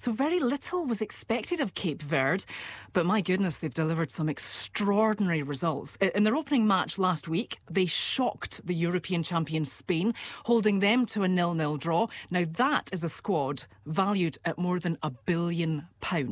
So very little was expected of Cape Verde, but my goodness, they've delivered some extraordinary results. In their opening match last week, they shocked the European champions Spain, holding them to a 0-0 draw. Now that is a squad valued at more than £1 billion.